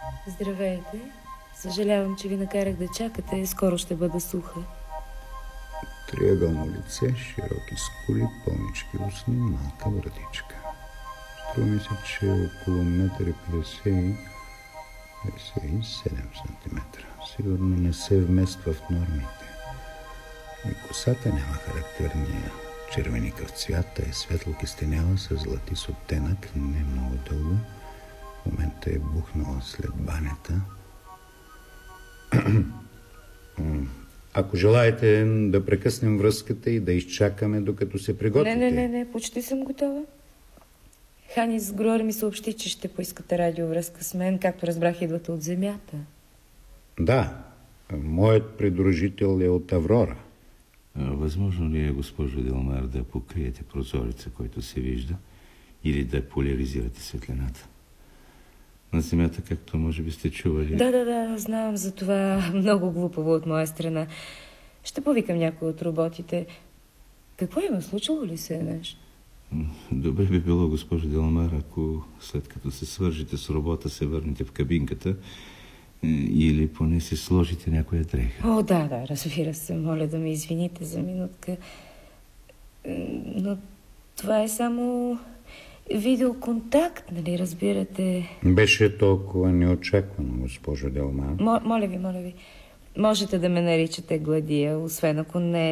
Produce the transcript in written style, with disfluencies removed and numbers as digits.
Здравейте. Съжалявам, че ви накарах да чакате. Скоро ще бъда суха. Триъгълно лице, широки скули, пълнички устни, малка брадичка. Струва ми се, че е около 1,57 см. Сигурно не се вмества в нормите. И косата няма характерния червеникъв цвят, е светло кестенява с златист оттенък, не много дълго. В момента е бухнала след банята. Ако желаете да прекъснем връзката и да изчакаме докато се приготвите. Не, почти съм готова. Ханис Груер ми съобщи, че ще поискате радиовръзка с мен, както разбрах, идвате от земята. Да, моят придружител е от Аврора. Възможно ли е, госпожо Делмар, да покриете прозореца, който се вижда, или да поляризирате светлината? На земята, както може би сте чували... Да, знам за това. Много глупаво от моя страна. Ще повикам някой от роботите. Какво има? Случило ли се нещо? Добре би било, госпожо Делмар, ако след като се свържете с робота, се върнете в кабинката или поне си сложите някоя дреха. О, да, разбира се. Моля да ме извините за минутка. Но това е само видеоконтакт, нали разбирате? Беше толкова неочаквано, госпожо Делмар. Моля ви. Можете да ме наричате Гладия, освен ако не